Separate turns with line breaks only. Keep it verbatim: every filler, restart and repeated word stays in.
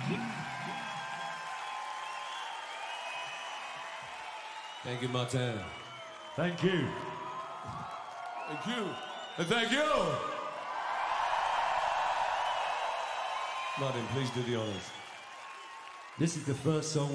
Thank you, Martin.
Thank you.
Thank you. And thank you. Martin, please do the honors.
This is the first song